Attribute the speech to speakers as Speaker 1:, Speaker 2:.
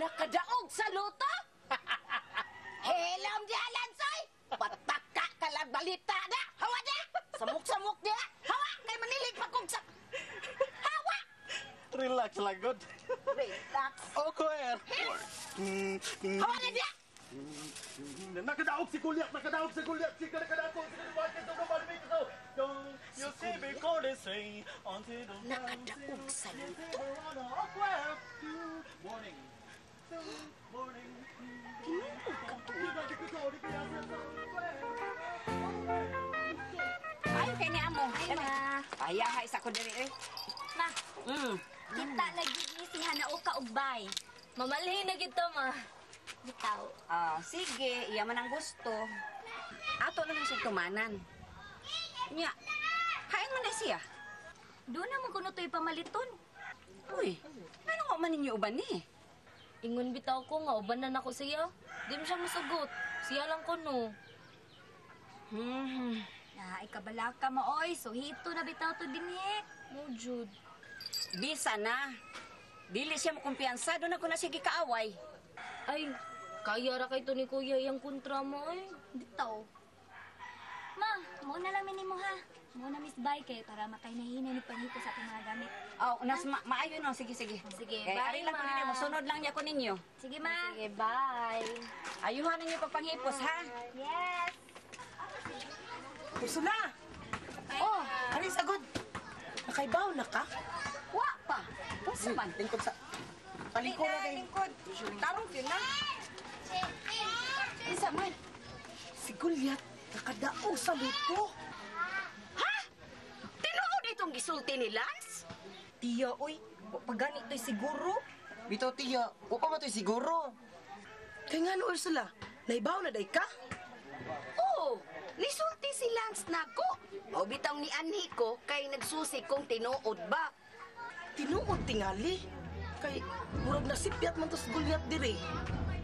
Speaker 1: Nakadaog sa luto? Helam di Lansoy! Pataka ka lang balita na! Hawa na! Samuk-samuk niya! Hawa! Kay manilig pa kong sa... Hawa!
Speaker 2: Relax lang, good.
Speaker 1: Relax.
Speaker 2: Okay.
Speaker 1: Hawa na niya!
Speaker 2: Nakadaog si Goliath! Nakadaog si Goliath! Si nakadaog si Goliath! Ito na malimit ito! You see me call it say until the...
Speaker 1: Nakadaog sa luto?
Speaker 2: Morning. Morning.
Speaker 3: Ay, kay ni amo. Payahay sa ko diri eh.
Speaker 4: Ma, kita lagi ni si Hanaoka Ugbay. Mamalhin na kita, ma. Bitaw.
Speaker 3: Sige, iya man ang gusto. Ato na siya tumanan. Nya, hain man na siya.
Speaker 4: Doon naman kuno to'y pamaliton.
Speaker 3: Uy, ano ko man ninyo uban ni?
Speaker 4: Ingon bitaw ko nga, ubanan ako siya. Di mo siya masugot. Siya lang ko, no. Ikabala ka mo, oy. So, hito na bitaw to din, Mo, Jude.
Speaker 3: Bisa na. Dili siya mo kumpiyansa, doon ako na sige kaaway.
Speaker 4: Ay, kaya ra kay to ni Kuya yung kontra mo, ay. Bitaw. Ma, muna lang mo, ha. Muna Miss Bay kay para makainahinan ni panghito sa ating mga gamit.
Speaker 3: Maayo no, sige.
Speaker 4: Sige,
Speaker 3: Kay,
Speaker 4: bye,
Speaker 3: ari lang ko
Speaker 4: ma.
Speaker 3: ninyo, masunod lang niya ko ninyo.
Speaker 4: Sige, ma. Sige, bye.
Speaker 3: Ayuhan ninyo pagpanghipos, ha?
Speaker 4: Yes.
Speaker 1: Ursula! Oh, ano sagod? Nakaibaw na ka?
Speaker 3: Wa pa. Unsa man?
Speaker 1: Lingkod sa... Paliko na kayo.
Speaker 3: Lingkod. Tarong yun na. Isa man.
Speaker 1: Si Goliath, nakadaog sa luto.
Speaker 3: Tinuod itong gisulti ni Lance?
Speaker 1: Tiya, oy. Pagani to'y siguro.
Speaker 5: Bito, tiya. O pa ba ito'y siguro?
Speaker 1: Kaya nga no, Ursula. Naibaw na day ka?
Speaker 6: Oo, nisulti si Lance nako. O bitaw ni anhi ko kay nagsusi kong tinuod ba.
Speaker 1: Tinuod tingali. Kay, murag nasipyat man to si Goliath dire.